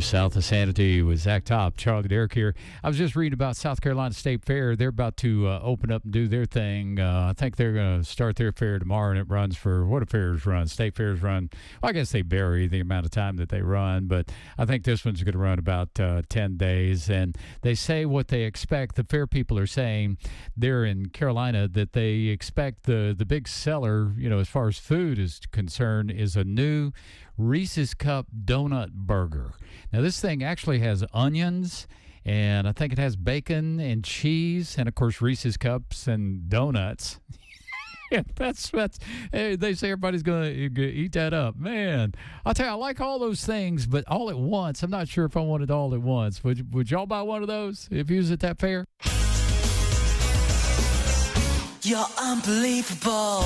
South of Sanity with Zach Top, Charlie Derrick here. I was just reading about South Carolina State Fair. They're about to open up and do their thing. I think they're going to start their fair tomorrow, and it runs for, what do fairs run? State fairs run, well, I guess they vary the amount of time that they run, but I think this one's going to run about 10 days. And they say what they expect. The fair people are saying there in Carolina that they expect the big seller, as far as food is concerned, is a new Reese's Cup donut burger. Now, this thing actually has onions, and I think it has bacon and cheese, and, of course, Reese's Cups and donuts. Yeah, that's they say everybody's going to eat that up. Man, I'll tell you, I like all those things, but all at once, I'm not sure if I want it all at once. Would y'all buy one of those if you was at that fair? You're unbelievable.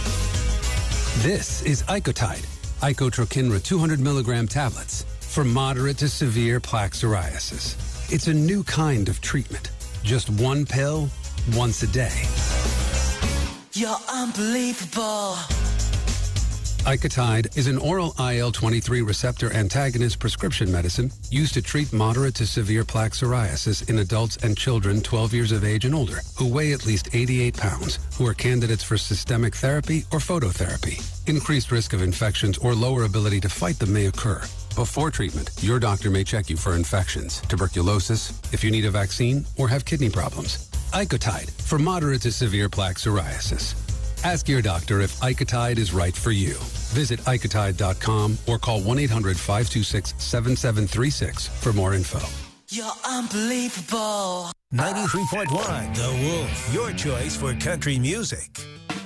This is Icotide, Icotrokinra 200 milligram tablets for moderate to severe plaque psoriasis. It's a new kind of treatment. Just one pill, once a day. You're unbelievable. Icotide is an oral IL-23 receptor antagonist prescription medicine used to treat moderate to severe plaque psoriasis in adults and children 12 years of age and older who weigh at least 88 pounds, who are candidates for systemic therapy or phototherapy. Increased risk of infections or lower ability to fight them may occur. Before treatment, your doctor may check you for infections, tuberculosis, if you need a vaccine, or have kidney problems. Icotide for moderate to severe plaque psoriasis. Ask your doctor if Icotide is right for you. Visit Icotide.com or call 1-800-526-7736 for more info. You're unbelievable. 93.1 The Wolf, your choice for country music.